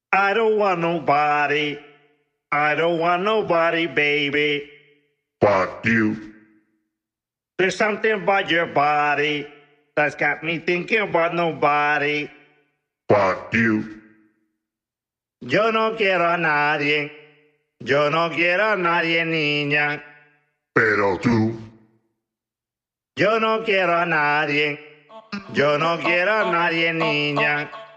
I don't want nobody. I don't want nobody, baby. Fuck you. There's something about your body that's got me thinking about nobody. Fuck you. Yo no quiero a nadie. Yo no quiero a nadie, niña. Pero tú. Yo no quiero a nadie. Yo no quiero a nadie, niña.